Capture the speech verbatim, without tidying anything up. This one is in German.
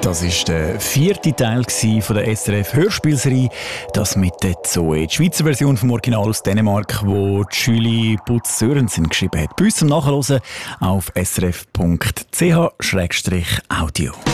Das war der vierte Teil von der S R F-Hörspielserie, das mit der Zoe. Die Schweizer Version vom Original aus Dänemark, wo Julie Butz Sörensen geschrieben hat. Bei uns zum Nachhören auf srf punkt c h slash audio.